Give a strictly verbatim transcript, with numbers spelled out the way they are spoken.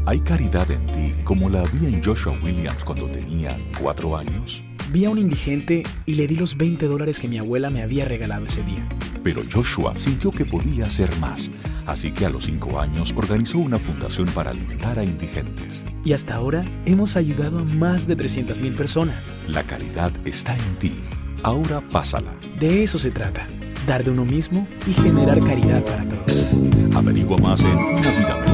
¿Hay caridad en ti como la había en Joshua Williams cuando tenía cuatro años? Vi a un indigente y le di los veinte dólares que mi abuela me había regalado ese día. Pero Joshua sintió que podía hacer más, así que a los cinco años organizó una fundación para alimentar a indigentes. Y hasta ahora hemos ayudado a más de trescientas mil personas. La caridad está en ti. Ahora pásala. De eso se trata, dar de uno mismo y generar caridad para todos. Averigua más en Una Vida Mejor.